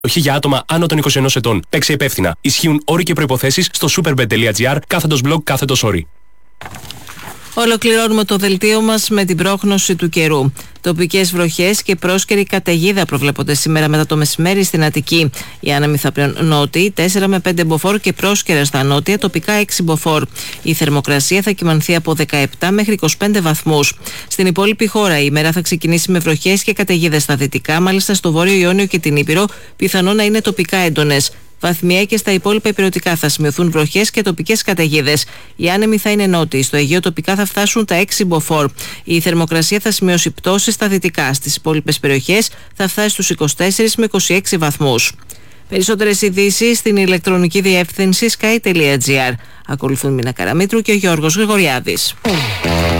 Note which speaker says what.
Speaker 1: Για άτομα άνω των 21 ετών. Παίξε υπεύθυνα. Ισχύουν όροι και προϋποθέσεις στο superbet.gr/blog/όροι.
Speaker 2: Ολοκληρώνουμε το δελτίο μας με την πρόγνωση του καιρού. Τοπικές βροχές και πρόσκαιρη καταιγίδα προβλέπονται σήμερα μετά το μεσημέρι στην Αττική. Οι άνεμοι θα πλέον νότιοι 4 με 5 μποφόρ και πρόσκαιρα στα νότια, τοπικά 6 μποφόρ. Η θερμοκρασία θα κυμανθεί από 17 μέχρι 25 βαθμούς. Στην υπόλοιπη χώρα η ημέρα θα ξεκινήσει με βροχές και καταιγίδες στα δυτικά, μάλιστα στο Βόρειο Ιόνιο και την Ήπειρο, πιθανό να είναι τοπικά έντονες. Βαθμιαία και στα υπόλοιπα ηπειρωτικά θα σημειωθούν βροχές και τοπικές καταιγίδες. Οι άνεμοι θα είναι νότιοι. Στο Αιγαίο τοπικά θα φτάσουν τα 6 μποφόρ. Η θερμοκρασία θα σημειώσει πτώση στα δυτικά. Στις υπόλοιπες περιοχές θα φτάσει στους 24 με 26 βαθμούς. Περισσότερες ειδήσεις στην ηλεκτρονική διεύθυνση sky.gr. Ακολουθούν Μίνα Καραμήτρου και ο Γιώργος Γρηγοριάδης.